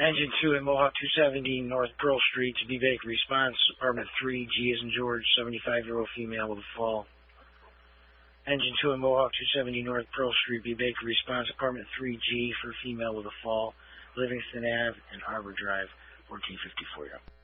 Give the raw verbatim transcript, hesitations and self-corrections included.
Engine two at Mohawk two seventy North Pearl Street to B Baker response, apartment three, G as in George, seventy-five-year-old female with a fall. Engine two at Mohawk two seventy North Pearl Street, B Baker response, apartment three, G for female with a fall, Livingston Avenue and Arbor Drive, fourteen fifty-four.